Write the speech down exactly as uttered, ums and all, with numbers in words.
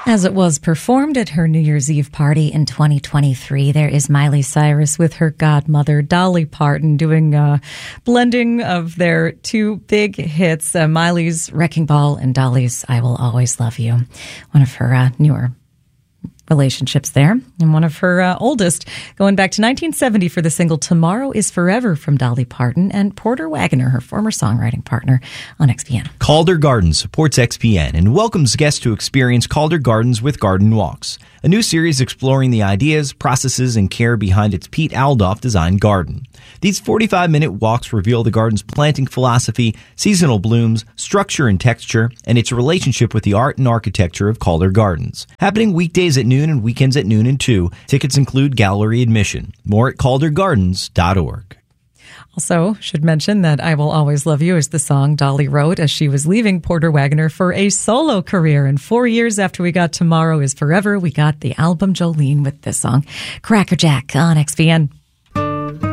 As it was performed at her New Year's Eve party in twenty twenty-three, there is Miley Cyrus with her godmother, Dolly Parton, doing a blending of their two big hits, uh, Miley's Wrecking Ball and Dolly's I Will Always Love You, one of her uh, newer relationships there, and one of her uh, oldest, going back to nineteen seventy for the single Tomorrow is Forever from Dolly Parton and Porter Wagoner, her former songwriting partner, on X P N. Calder Gardens supports X P N and welcomes guests to experience Calder Gardens with Garden Walks, a new series exploring the ideas, processes, and care behind its Pete Aldoff designed garden. These forty-five minute walks reveal the garden's planting philosophy, seasonal blooms, structure and texture, and its relationship with the art and architecture of Calder Gardens. Happening weekdays at noon and weekends at noon and two. Tickets include gallery admission. More at calder gardens dot org. Also, should mention that I Will Always Love You is the song Dolly wrote as she was leaving Porter Wagoner for a solo career. And four years after we got Tomorrow is Forever, we got the album Jolene with this song. Crackerjack on X P N.